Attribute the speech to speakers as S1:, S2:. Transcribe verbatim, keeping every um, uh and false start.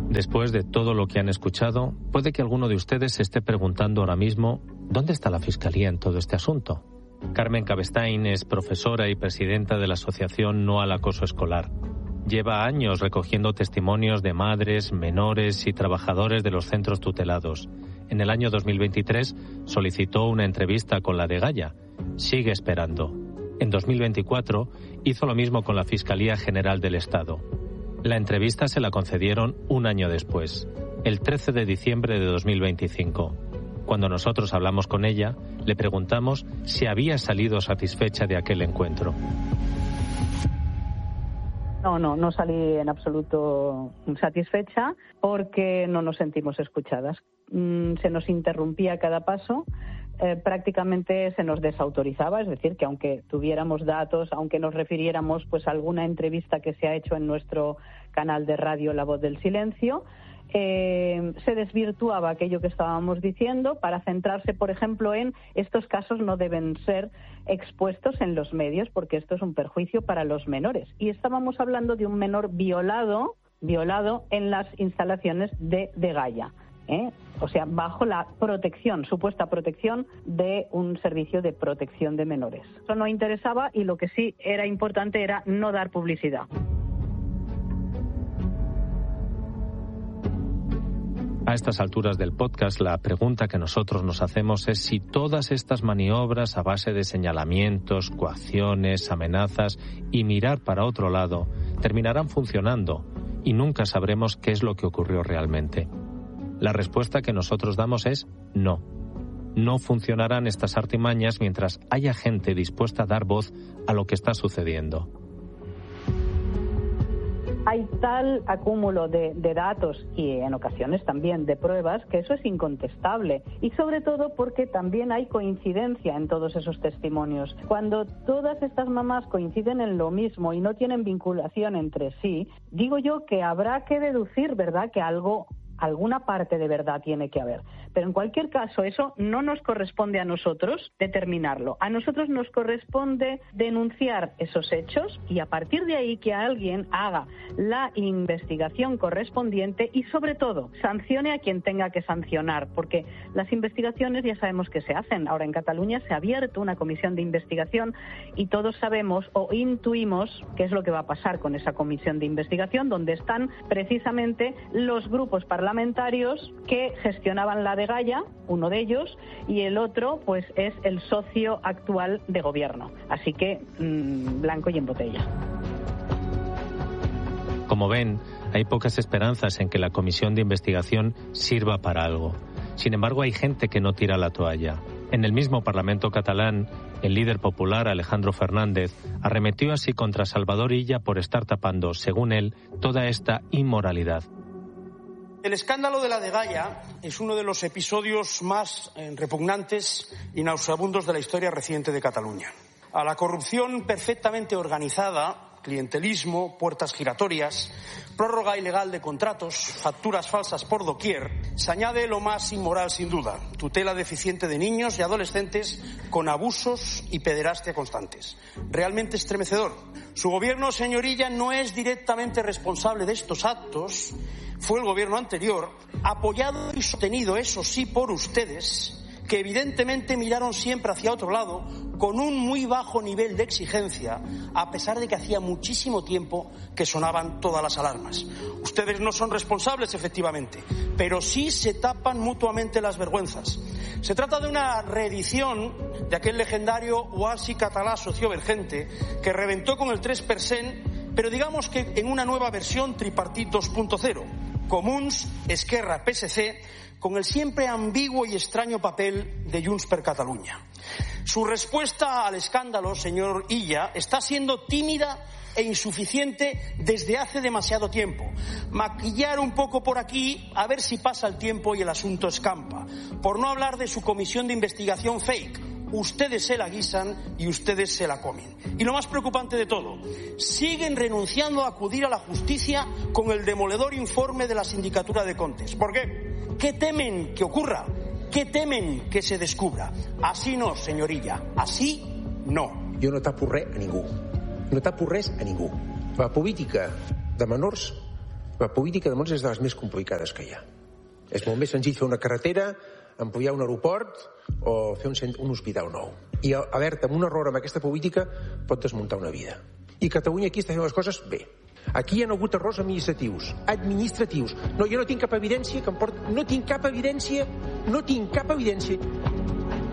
S1: Después de todo lo que han escuchado, puede que alguno de ustedes se esté preguntando ahora mismo ¿dónde está la Fiscalía en todo este asunto? Carmen Cabestain es profesora y presidenta de la asociación No al Acoso Escolar. Lleva años recogiendo testimonios de madres, menores y trabajadores de los centros tutelados. En el año dos mil veintitrés solicitó una entrevista con la Dgaia. Sigue esperando. En dos mil veinticuatro hizo lo mismo con la Fiscalía General del Estado. La entrevista se la concedieron un año después, el trece de diciembre de dos mil veinticinco. Cuando nosotros hablamos con ella, le preguntamos si había salido satisfecha de aquel encuentro.
S2: No, no, no salí en absoluto satisfecha porque no nos sentimos escuchadas. Se nos interrumpía a cada paso. Eh, prácticamente se nos desautorizaba, es decir, que aunque tuviéramos datos, aunque nos refiriéramos pues a alguna entrevista que se ha hecho en nuestro canal de radio La Voz del Silencio, eh, se desvirtuaba aquello que estábamos diciendo para centrarse, por ejemplo, en estos casos no deben ser expuestos en los medios porque esto es un perjuicio para los menores. Y estábamos hablando de un menor violado, violado en las instalaciones de Dgaia. ¿Eh? O sea, bajo la protección, supuesta protección de un servicio de protección de menores. Eso no interesaba y lo que sí era importante era no dar publicidad.
S1: A estas alturas del podcast, la pregunta que nosotros nos hacemos es si todas estas maniobras a base de señalamientos, coacciones, amenazas y mirar para otro lado terminarán funcionando y nunca sabremos qué es lo que ocurrió realmente. La respuesta que nosotros damos es no. No funcionarán estas artimañas mientras haya gente dispuesta a dar voz a lo que está sucediendo.
S2: Hay tal acúmulo de, de datos y en ocasiones también de pruebas que eso es incontestable y sobre todo porque también hay coincidencia en todos esos testimonios. Cuando todas estas mamás coinciden en lo mismo y no tienen vinculación entre sí, digo yo que habrá que deducir, ¿verdad?, que algo alguna parte de verdad tiene que haber. Pero en cualquier caso, eso no nos corresponde a nosotros determinarlo. A nosotros nos corresponde denunciar esos hechos y a partir de ahí que alguien haga la investigación correspondiente y sobre todo sancione a quien tenga que sancionar, porque las investigaciones ya sabemos que se hacen. Ahora en Cataluña se ha abierto una comisión de investigación y todos sabemos o intuimos qué es lo que va a pasar con esa comisión de investigación, donde están precisamente los grupos parlamentarios parlamentarios que gestionaban la Dgaia, uno de ellos, y el otro pues es el socio actual de gobierno. Así que mmm, blanco y en botella.
S1: Como ven, hay pocas esperanzas en que la comisión de investigación sirva para algo. Sin embargo, hay gente que no tira la toalla. En el mismo Parlamento catalán, el líder popular Alejandro Fernández arremetió así contra Salvador Illa por estar tapando, según él, toda esta inmoralidad.
S3: El escándalo de la Dgaia es uno de los episodios más eh, repugnantes y nauseabundos de la historia reciente de Cataluña. A la corrupción perfectamente organizada, clientelismo, puertas giratorias, prórroga ilegal de contratos, facturas falsas por doquier, se añade lo más inmoral sin duda, tutela deficiente de niños y adolescentes con abusos y pederastia constantes. Realmente estremecedor. Su gobierno, señorilla, no es directamente responsable de estos actos. Fue el gobierno anterior, apoyado y sostenido, eso sí, por ustedes, que evidentemente miraron siempre hacia otro lado, con un muy bajo nivel de exigencia, a pesar de que hacía muchísimo tiempo que sonaban todas las alarmas. Ustedes no son responsables, efectivamente, pero sí se tapan mutuamente las vergüenzas. Se trata de una reedición de aquel legendario oasi catalá sociovergente que reventó con el tres per cent, pero digamos que en una nueva versión tripartit dos punto cero. Comuns, Esquerra, P S C, con el siempre ambiguo y extraño papel de Junts per Catalunya. Su respuesta al escándalo, señor Illa, está siendo tímida e insuficiente desde hace demasiado tiempo. Maquillar un poco por aquí, a ver si pasa el tiempo y el asunto escampa. Por no hablar de su comisión de investigación fake. Ustedes se la guisan y ustedes se la comen. Y lo más preocupante de todo, siguen renunciando a acudir a la justicia con el demoledor informe de la Sindicatura de Comptes. ¿Por qué? ¿Qué temen que ocurra? ¿Qué temen que se descubra? Así no, señorilla, así no.
S4: Jo no tapo res a ningú. No tapo res a ningú. La política de menors La política de molts és de les més complicades que hi ha. És molt més senzill fer una carretera, ampliar un aeroport o fer un, un hospital nou. I alerta, amb un error amb aquesta política pot desmuntar una vida. I Catalunya aquí està fent les coses bé. Aquí hi ha hagut errors administratius, administratius. No, jo no tinc cap evidència que em porti... No tinc cap evidència, no tinc cap evidència